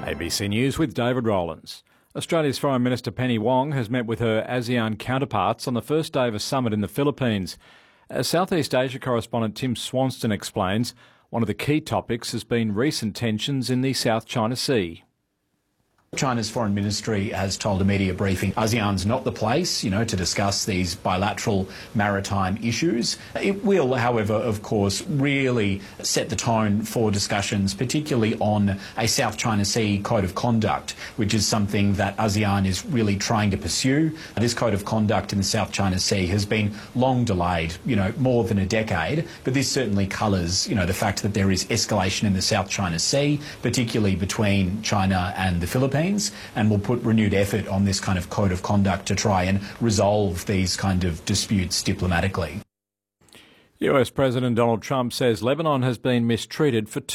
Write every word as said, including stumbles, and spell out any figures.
A B C News with David Rowlands. Australia's Foreign Minister Penny Wong has met with her ASEAN counterparts on the first day of a summit in the Philippines. As Southeast Asia correspondent Tim Swanston explains, one of the key topics has been recent tensions in the South China Sea. China's foreign ministry has told a media briefing ASEAN's not the place, you know, to discuss these bilateral maritime issues. It will, however, of course, really set the tone for discussions, particularly on a South China Sea code of conduct, which is something that ASEAN is really trying to pursue. This code of conduct in the South China Sea has been long delayed, you know, more than a decade, but this certainly colours, you know, the fact that there is escalation in the South China Sea, particularly between China and the Philippines. And will put renewed effort on this kind of code of conduct to try and resolve these kind of disputes diplomatically. U S President Donald Trump says Lebanon has been mistreated for